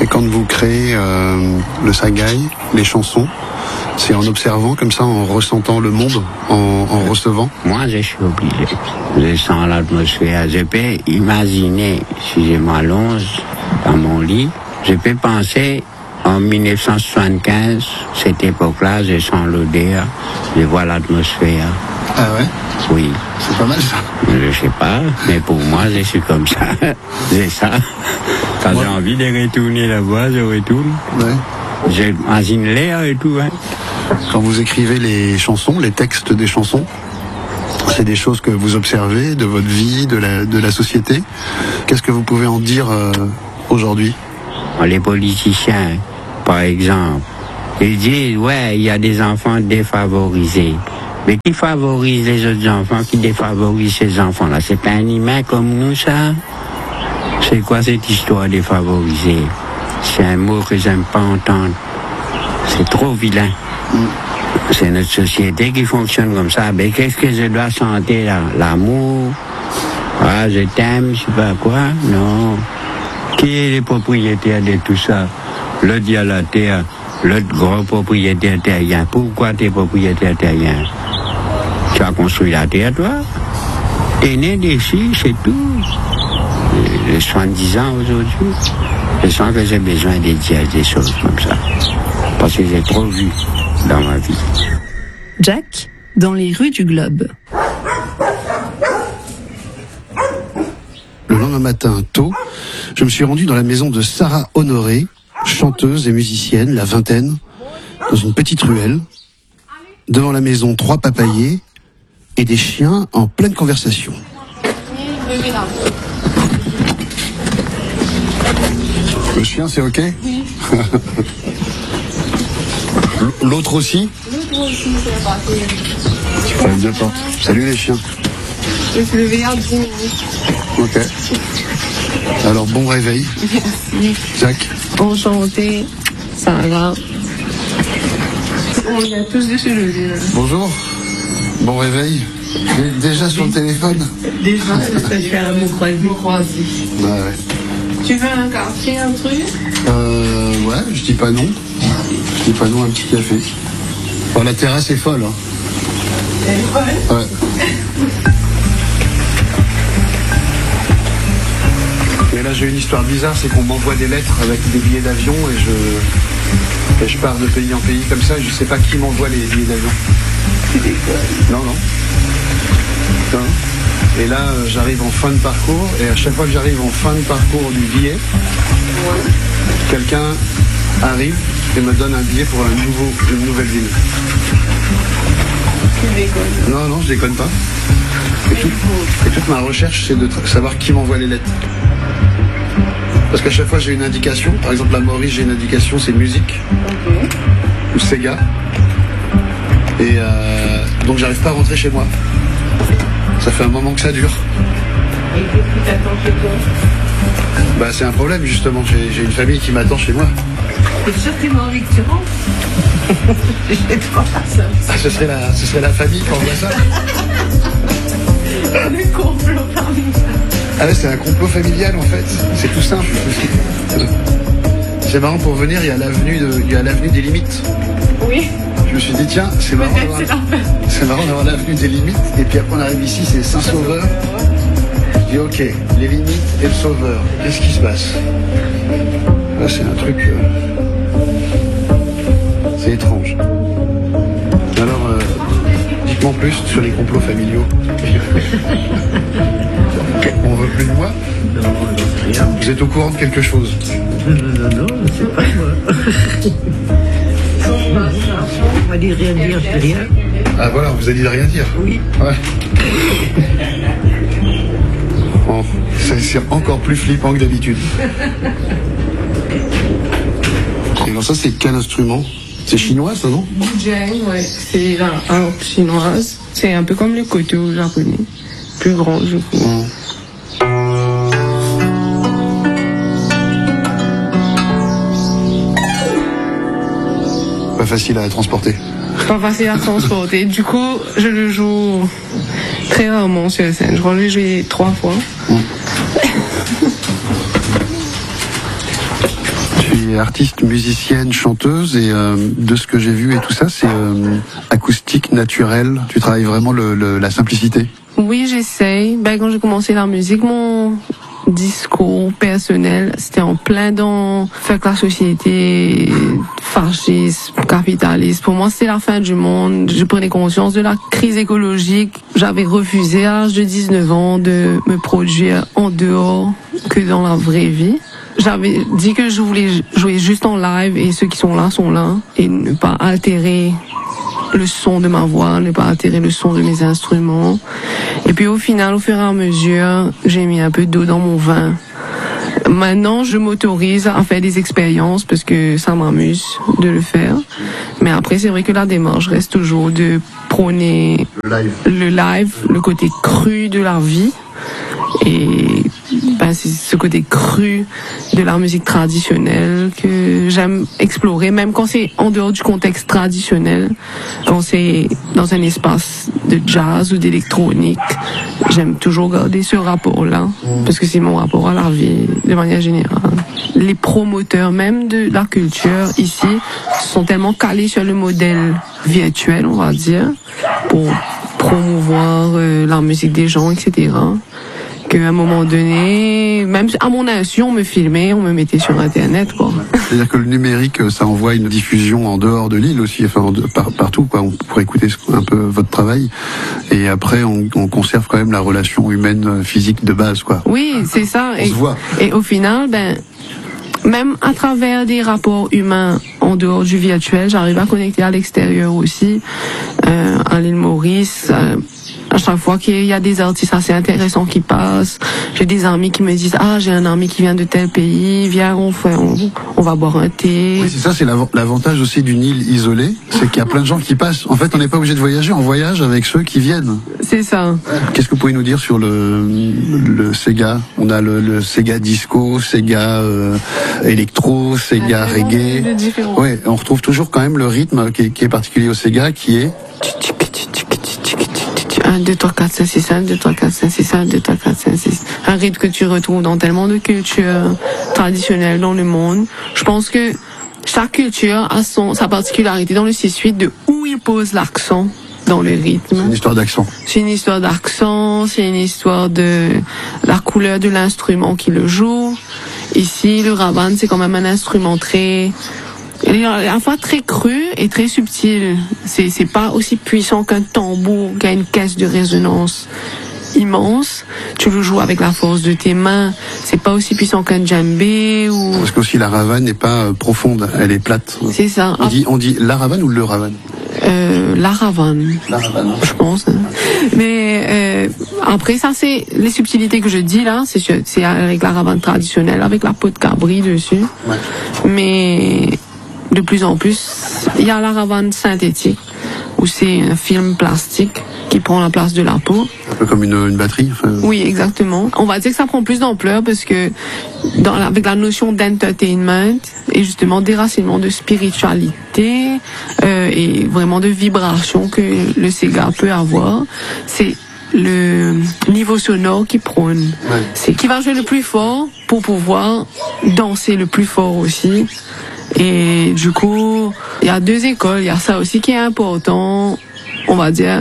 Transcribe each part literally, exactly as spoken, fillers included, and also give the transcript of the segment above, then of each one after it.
Et quand vous créez euh, le sagaï, les chansons, c'est en observant comme ça, en ressentant le monde, en, en recevant? Moi, je suis obligé. Je sens l'atmosphère. Je peux imaginer, si je m'allonge dans mon lit, je peux penser en mille neuf cent soixante-quinze, cette époque-là, je sens l'odeur, je vois l'atmosphère. Ah ouais? Oui. C'est pas mal ça. Je sais pas, mais pour moi, je suis comme ça. C'est ça. Quand ouais. J'ai envie de retourner là-bas, je retourne. Ouais. J'imagine l'air et tout, hein. Quand vous écrivez les chansons, les textes des chansons, c'est des choses que vous observez de votre vie, de la, de la société. Qu'est-ce que vous pouvez en dire euh, aujourd'hui? Les politiciens, par exemple, ils disent, ouais, il y a des enfants défavorisés. Mais qui favorise les autres enfants, qui défavorise ces enfants-là? C'est pas un humain comme nous, ça? C'est quoi cette histoire défavorisée? C'est un mot que j'aime pas entendre. C'est trop vilain. C'est notre société qui fonctionne comme ça. Mais qu'est-ce que je dois sentir là? L'amour? Ah, je t'aime, je sais pas quoi? Non. Qui est le propriétaire de tout ça? L'autre, il y a la terre. L'autre gros propriétaire terrien. Pourquoi t'es propriétaire terrien? Tu as construit la terre, toi? T'es né d'ici, c'est tout. J'ai soixante-dix ans aujourd'hui. Je sens que j'ai besoin de dire des choses comme ça. Parce que j'ai trop vu dans ma vie. Jack, dans les rues du Globe. Le lendemain matin, tôt, je me suis rendu dans la maison de Sarah Honoré, chanteuse et musicienne, la vingtaine, dans une petite ruelle. Devant la maison, trois papayers et des chiens en pleine conversation. Le chien, c'est OK? Oui. L'autre aussi? L'autre aussi, c'est parti. Ferme bien porte. Salut les chiens. Je vais se lever à vous. OK. Alors, bon réveil. Merci. Jack. Enchanté. Sarah. On est tous dessus le jeu. Bonjour. Bon réveil. Déjà sur le téléphone? Déjà, ce serait faire mon croisé. Mon croisé. Bah ouais. Tu veux un café, un truc? Euh, ouais, je dis pas non. Je dis pas non à un petit café. Bon, la terrasse est folle, hein. Elle est folle? Ouais. Et là, j'ai une histoire bizarre, c'est qu'on m'envoie des lettres avec des billets d'avion et je, et je pars de pays en pays comme ça, et je sais pas qui m'envoie les billets d'avion. Tu déconnes? Non, non. Non. Et là, euh, j'arrive en fin de parcours, et à chaque fois que j'arrive en fin de parcours du billet, Ouais. quelqu'un arrive et me donne un billet pour un nouveau, une nouvelle ville. Tu déconnes? Non, non, je déconne pas. Et, tout, et toute ma recherche, c'est de tra- savoir qui m'envoie les lettres. Parce qu'à chaque fois, j'ai une indication. Par exemple, à Maurice, j'ai une indication, c'est musique. Ok. Ou Sega. Et euh, donc, j'arrive pas à rentrer chez moi. Ça fait un moment que ça dure. Et qu'est-ce qui t'attend chez toi? Bah, c'est un problème, justement. J'ai, j'ai une famille qui m'attend chez moi. T'es sûr que t'as envie que tu rentres? Chez toi, ça. Ah, ce serait la, ce serait la famille qui envoie ça. Le complot familial. Ah ouais, c'est un complot familial en fait. C'est tout simple. C'est marrant, pour venir, il y a l'avenue de, il y a l'avenue des limites. Oui. Je me suis dit tiens, c'est marrant Peut-être d'avoir, c'est la c'est marrant d'avoir l'avenue des limites. Et puis après on arrive ici, c'est Saint-Sauveur. Je dis ok, les limites et le Sauveur. Qu'est-ce qui se passe? Là, c'est un truc. Euh... C'est étrange. Alors, euh, dites-moi en plus sur les complots familiaux. On veut plus de moi? Non, non, c'est rien. Vous êtes au courant de quelque chose? Non, non, non, c'est pas moi. On m'a dit rien dire, c'est rien. Ah voilà, on vous a dit de rien dire. Oui. Ouais. Bon, c'est, c'est encore plus flippant que d'habitude. Et alors ça, c'est quel instrument? C'est chinois, ça, non? Jeng, ouais. C'est la harpe chinoise. C'est un peu comme le koto japonais. Plus grand, je crois. Mmh. Pas facile à transporter. Pas facile à transporter. Du coup, je le joue très rarement sur scène. Je crois que j'ai joué trois fois. Mmh. Je suis es artiste, musicienne, chanteuse, et euh, de ce que j'ai vu et tout ça, c'est euh, acoustique, naturel. Tu travailles vraiment le, le, la simplicité. Oui, j'essaye. Ben, quand j'ai commencé la musique, mon discours personnel, c'était en plein dans faire que la société fasciste, capitaliste. Pour moi, c'était la fin du monde. Je prenais conscience de la crise écologique. J'avais refusé à l'âge de dix-neuf ans de me produire en dehors que dans la vraie vie. J'avais dit que je voulais jouer juste en live et ceux qui sont là sont là et ne pas altérer le son de ma voix, ne pas altérer le son de mes instruments. Et puis au final, au fur et à mesure, j'ai mis un peu d'eau dans mon vin. Maintenant, je m'autorise à faire des expériences parce que ça m'amuse de le faire. Mais après, c'est vrai que la démarche reste toujours de prôner Le live. le live, le côté cru de la vie. Et ben, c'est ce côté cru de la musique traditionnelle que j'aime explorer, même quand c'est en dehors du contexte traditionnel, quand c'est dans un espace de jazz ou d'électronique. J'aime toujours garder ce rapport-là, parce que c'est mon rapport à la vie de manière générale. Les promoteurs même de la culture ici sont tellement calés sur le modèle virtuel, on va dire, pour promouvoir euh, la musique des gens, et cetera, qu'à un moment donné, même à mon insu, on me filmait, on me mettait sur Internet, quoi. C'est-à-dire que le numérique, ça envoie une diffusion en dehors de l'île aussi, enfin de, par, partout, quoi. On pourrait écouter un peu votre travail, et après on, on conserve quand même la relation humaine physique de base, quoi. Oui, c'est ça. On et, se voit. Et au final, ben, même à travers des rapports humains en dehors du virtuel, j'arrive à connecter à l'extérieur aussi, euh, à l'île Maurice. Euh, À chaque fois qu'il y a des artistes assez intéressants qui passent, j'ai des amis qui me disent « Ah, j'ai un ami qui vient de tel pays, viens, on, fait, on, on va boire un thé. » Oui, c'est ça, c'est l'av- l'avantage aussi d'une île isolée, c'est qu'il y a plein de gens qui passent. En fait, on n'est pas obligé de voyager, on voyage avec ceux qui viennent. C'est ça. Qu'est-ce que vous pouvez nous dire sur le, le Sega ? On a le, le Sega disco, Sega euh, électro, Sega Ah, reggae. de différents. Ouais, on retrouve toujours quand même le rythme qui est, qui est particulier au Sega, qui est... un, deux, trois, quatre, cinq, six, un, deux, trois, quatre, cinq, six, un, deux, trois, quatre, cinq, six. Un rythme que tu retrouves dans tellement de cultures traditionnelles dans le monde. Je pense que chaque culture a son, sa particularité dans le six huit de où il pose l'accent dans le rythme. Une histoire d'accent. C'est une histoire d'accent, c'est une histoire de la couleur de l'instrument qui le joue. Ici, le ravan, c'est quand même un instrument très... Il est à la fois très cru et très subtil. C'est, c'est pas aussi puissant qu'un tambour qui a une caisse de résonance immense. Tu le joues avec la force de tes mains. C'est pas aussi puissant qu'un djembé ou... Parce qu'aussi la ravane n'est pas euh, profonde, elle est plate. C'est ça. On dit, on dit la ravane ou le ravane ? Euh, la ravane. La ravane. Je pense. Mais euh, après ça, c'est les subtilités que je dis là, c'est, c'est avec la ravane traditionnelle, avec la peau de cabri dessus. Ouais. Mais de plus en plus, il y a la ravane synthétique, où c'est un film plastique qui prend la place de la peau. Un peu comme une, une batterie. Enfin... Oui, exactement. On va dire que ça prend plus d'ampleur parce que dans la, avec la notion d'entertainment et justement déracinement de spiritualité euh, et vraiment de vibration que le Sega peut avoir, c'est le niveau sonore qui prône. Ouais. C'est qui va jouer le plus fort pour pouvoir danser le plus fort aussi. Et du coup, il y a deux écoles, il y a ça aussi qui est important, on va dire.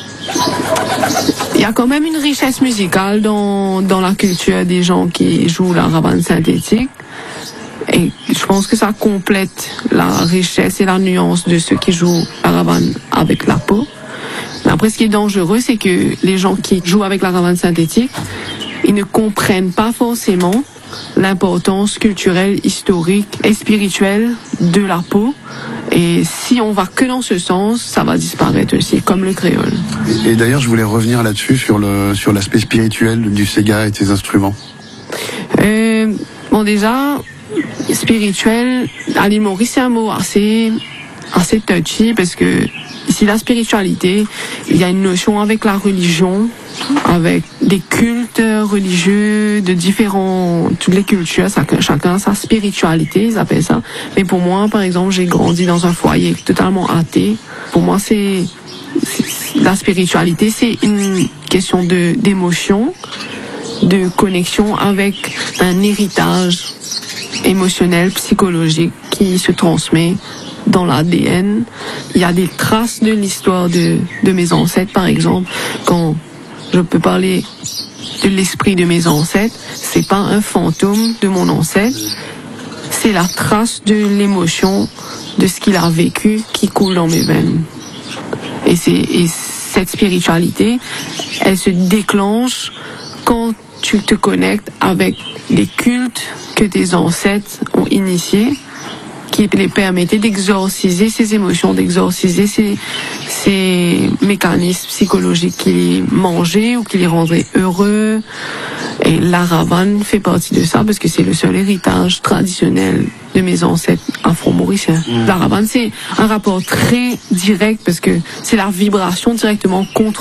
Il y a quand même une richesse musicale dans, dans la culture des gens qui jouent la ravane synthétique. Et je pense que ça complète la richesse et la nuance de ceux qui jouent la ravane avec la peau. Mais après, ce qui est dangereux, c'est que les gens qui jouent avec la ravane synthétique, ils ne comprennent pas forcément l'importance culturelle, historique et spirituelle de la peau. Et si on va que dans ce sens, ça va disparaître aussi, comme le créole. Et, et d'ailleurs, je voulais revenir là-dessus, sur le sur l'aspect spirituel du Sega et de ses instruments. Euh, bon, déjà, spirituel, à l'île Maurice, c'est un mot assez, assez touchy, parce que ici, la spiritualité, il y a une notion avec la religion, avec des cultes religieux de différents, toutes les cultures, chacun, chacun sa spiritualité, ils appellent ça. Mais pour moi, par exemple, j'ai grandi dans un foyer totalement athée. Pour moi, c'est, c'est la spiritualité, c'est une question de, d'émotion, de connexion avec un héritage émotionnel, psychologique qui se transmet dans l'A D N. Il y a des traces de l'histoire de, de mes ancêtres, par exemple. Quand je peux parler de l'esprit de mes ancêtres, c'est pas un fantôme de mon ancêtre, c'est la trace de l'émotion, de ce qu'il a vécu qui coule dans mes veines. Et, c'est, et cette spiritualité, elle se déclenche quand tu te connectes avec les cultes que tes ancêtres ont initiés, qui les permettaient d'exorciser ces émotions, d'exorciser ces, ces mécanismes psychologiques qui les mangeaient ou qui les rendraient heureux. Et l'Aravan fait partie de ça parce que c'est le seul héritage traditionnel de mes ancêtres afro-mauriciens. Mmh. L'Aravan, c'est un rapport très direct parce que c'est la vibration directement contre